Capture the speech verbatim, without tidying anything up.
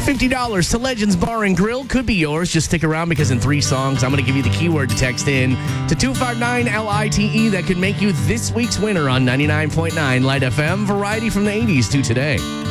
fifty dollars to Legends Bar and Grill could be yours. Just stick around because in three songs, I'm going to give you the keyword to text in to two five nine L I T E that could make you this week's winner on ninety-nine point nine Light F M. Variety from the eighties to today.